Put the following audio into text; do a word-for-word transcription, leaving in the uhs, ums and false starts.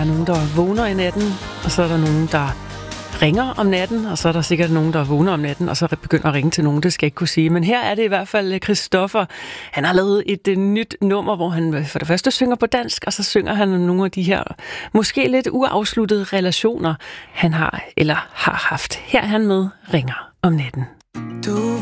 er nogen, der vågner i natten, og så er der nogen, der ringer om natten, og så er der sikkert nogen, der vågner om natten, og så begynder at ringe til nogen, det skal jeg ikke kunne sige. Men her er det i hvert fald Christoffer. Han har lavet et uh, nyt nummer, hvor han for det første synger på dansk, og så synger han om nogle af de her måske lidt uafsluttede relationer, han har eller har haft. Her er han med Ringer om natten. Du